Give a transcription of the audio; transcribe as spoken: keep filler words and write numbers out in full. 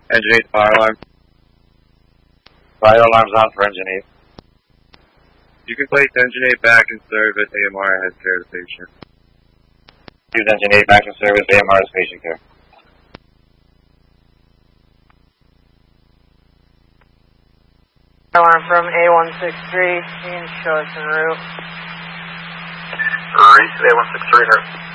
Engine eight, fire alarm. Fire alarm's on for engine eight. You can place engine eight back in service, A M R has care of the patient. Use engine eight back in service, A M R has patient care. Alarm from A one six three, can you show us en route? Reach A one six three,